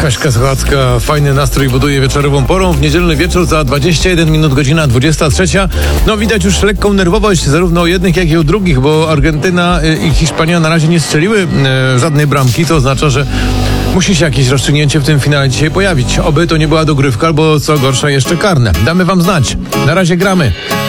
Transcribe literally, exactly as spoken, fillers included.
Kaśka Słuchacka, fajny nastrój buduje wieczorową porą. W niedzielny wieczór za dwadzieścia jeden minut, godzina dwudziesta trzecia. No widać już lekką nerwowość zarówno u jednych, jak i u drugich, bo Argentyna i Hiszpania na razie nie strzeliły e, żadnej bramki. To oznacza, że musi się jakieś rozstrzygnięcie w tym finale dzisiaj pojawić. Oby to nie była dogrywka, albo co gorsza jeszcze karne. Damy wam znać. Na razie gramy.